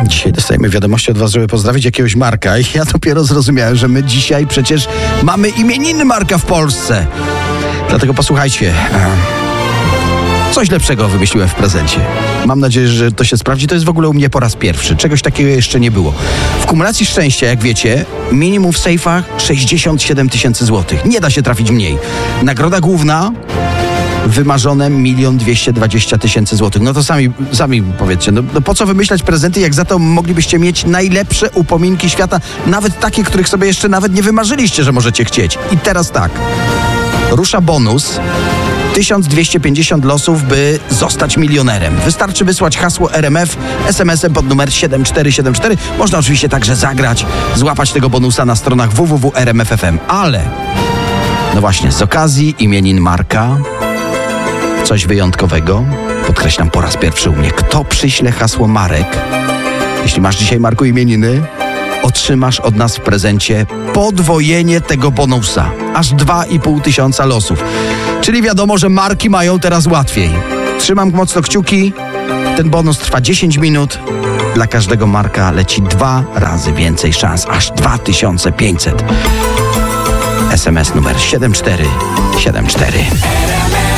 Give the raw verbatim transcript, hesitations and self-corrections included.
Dzisiaj dostajemy wiadomości od was, żeby pozdrowić jakiegoś Marka i ja dopiero zrozumiałem, że my dzisiaj przecież mamy imieniny Marka w Polsce. Dlatego posłuchajcie, coś lepszego wymyśliłem w prezencie. Mam nadzieję, że to się sprawdzi. To jest w ogóle u mnie po raz pierwszy. Czegoś takiego jeszcze nie było. W kumulacji szczęścia, jak wiecie, minimum w sejfach sześćdziesiąt siedem tysięcy złotych. Nie da się trafić mniej. Nagroda główna wymarzone milion dwieście dwadzieścia tysięcy złotych. No to sami, sami powiedzcie, no, no po co wymyślać prezenty, jak za to moglibyście mieć najlepsze upominki świata, nawet takie, których sobie jeszcze nawet nie wymarzyliście, że możecie chcieć. I teraz tak, rusza bonus tysiąc dwieście pięćdziesiąt losów, by zostać milionerem. Wystarczy wysłać hasło R M F es em esem pod numer siedem cztery siedem cztery. Można oczywiście także zagrać, złapać tego bonusa na stronach w w w kropka r m f kropka f m. Ale, no właśnie, z okazji imienin Marka coś wyjątkowego. Podkreślam po raz pierwszy u mnie. Kto przyśle hasło Marek? Jeśli masz dzisiaj, Marku, imieniny, otrzymasz od nas w prezencie podwojenie tego bonusa. Aż dwa i pół tysiąca losów. Czyli wiadomo, że marki mają teraz łatwiej. Trzymam mocno kciuki. Ten bonus trwa dziesięć minut. Dla każdego Marka leci dwa razy więcej szans. Aż dwa tysiące pięćset. es em es numer siedem cztery siedem cztery.